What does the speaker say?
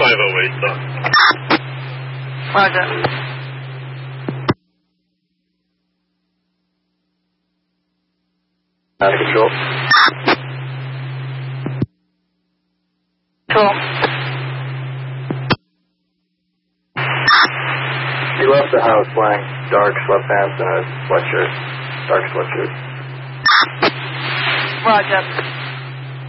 508, son. Roger. Out of control. Cool. She left the house wearing dark sweatpants and a sweatshirt. Dark sweatshirt. Roger.